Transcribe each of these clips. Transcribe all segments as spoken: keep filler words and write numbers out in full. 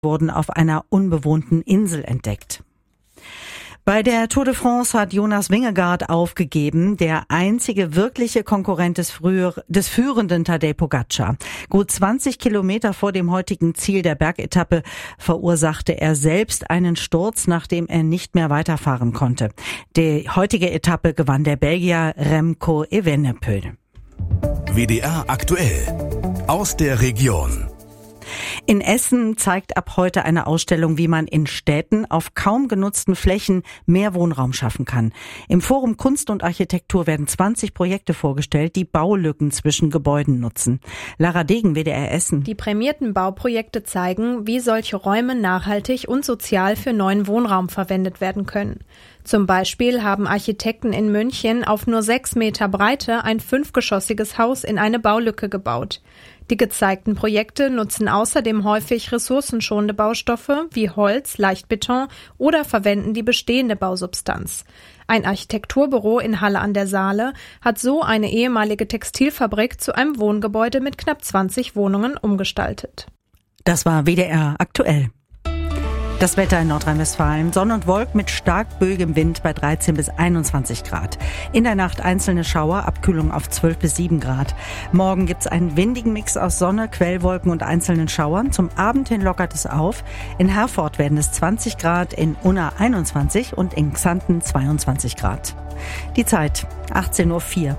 wurden auf einer unbewohnten Insel entdeckt. Bei der Tour de France hat Jonas Vingegaard aufgegeben, der einzige wirkliche Konkurrent des, früher, des führenden Tadej Pogačar. Gut zwanzig Kilometer vor dem heutigen Ziel der Bergetappe verursachte er selbst einen Sturz, nachdem er nicht mehr weiterfahren konnte. Die heutige Etappe gewann der Belgier Remco Evenepoel. W D R aktuell aus der Region. In Essen zeigt ab heute eine Ausstellung, wie man in Städten auf kaum genutzten Flächen mehr Wohnraum schaffen kann. Im Forum Kunst und Architektur werden zwanzig Projekte vorgestellt, die Baulücken zwischen Gebäuden nutzen. Lara Degen, W D R Essen. Die prämierten Bauprojekte zeigen, wie solche Räume nachhaltig und sozial für neuen Wohnraum verwendet werden können. Zum Beispiel haben Architekten in München auf nur sechs Meter Breite ein fünfgeschossiges Haus in eine Baulücke gebaut. Die gezeigten Projekte nutzen außerdem häufig ressourcenschonende Baustoffe wie Holz, Leichtbeton oder verwenden die bestehende Bausubstanz. Ein Architekturbüro in Halle an der Saale hat so eine ehemalige Textilfabrik zu einem Wohngebäude mit knapp zwanzig Wohnungen umgestaltet. Das war W D R aktuell. Das Wetter in Nordrhein-Westfalen. Sonne und Wolken mit stark böigem Wind bei dreizehn bis einundzwanzig Grad. In der Nacht einzelne Schauer, Abkühlung auf zwölf bis sieben Grad. Morgen gibt's einen windigen Mix aus Sonne, Quellwolken und einzelnen Schauern. Zum Abend hin lockert es auf. In Herford werden es zwanzig Grad, in Unna einundzwanzig und in Xanten zweiundzwanzig Grad. Die Zeit achtzehn Uhr vier.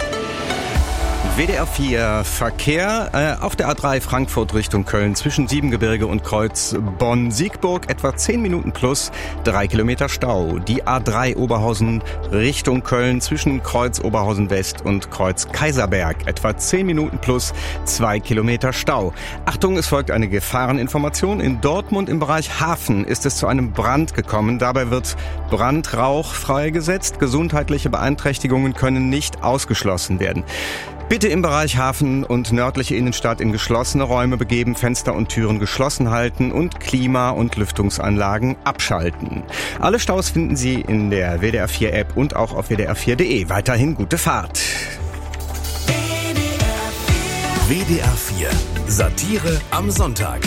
W D R vier Verkehr äh, auf der A drei Frankfurt Richtung Köln zwischen Siebengebirge und Kreuz Bonn-Siegburg etwa zehn Minuten plus drei Kilometer Stau. Die A drei Oberhausen Richtung Köln zwischen Kreuz Oberhausen West und Kreuz Kaiserberg etwa zehn Minuten plus zwei Kilometer Stau. Achtung, es folgt eine Gefahreninformation. In Dortmund im Bereich Hafen ist es zu einem Brand gekommen. Dabei wird Brandrauch freigesetzt. Gesundheitliche Beeinträchtigungen können nicht ausgeschlossen werden. Bitte im Bereich Hafen und nördliche Innenstadt in geschlossene Räume begeben, Fenster und Türen geschlossen halten und Klima- und Lüftungsanlagen abschalten. Alle Staus finden Sie in der W D R vier App und auch auf W D R vier Punkt de. Weiterhin gute Fahrt. W D R vier Satire am Sonntag.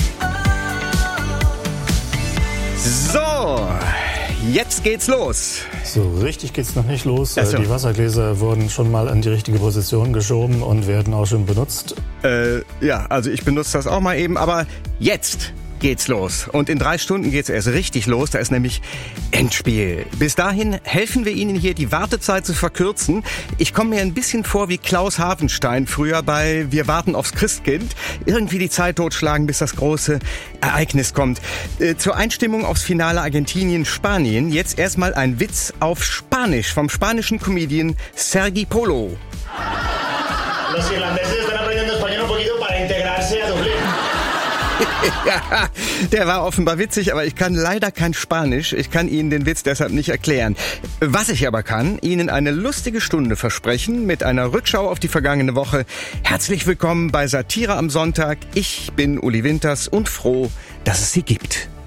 So, jetzt geht's los. So richtig geht's noch nicht los. Ach so. Die Wassergläser wurden schon mal in die richtige Position geschoben und werden auch schon benutzt. Äh, ja, also ich benutze das auch mal eben, aber jetzt geht's los. Und in drei Stunden geht's erst richtig los. Da ist nämlich Endspiel. Bis dahin helfen wir Ihnen hier, die Wartezeit zu verkürzen. Ich komme mir ein bisschen vor wie Klaus Havenstein früher bei Wir warten aufs Christkind. Irgendwie die Zeit totschlagen, bis das große Ereignis kommt. Äh, zur Einstimmung aufs Finale Argentinien-Spanien. Jetzt erstmal ein Witz auf Spanisch vom spanischen Comedian Sergi Polo. Los irlandeses están aprendiendo español un poquito para integrarse a Dublín. Ja, der war offenbar witzig, aber ich kann leider kein Spanisch. Ich kann Ihnen den Witz deshalb nicht erklären. Was ich aber kann, Ihnen eine lustige Stunde versprechen mit einer Rückschau auf die vergangene Woche. Herzlich willkommen bei Satire am Sonntag. Ich bin Uli Winters und froh, dass es sie gibt.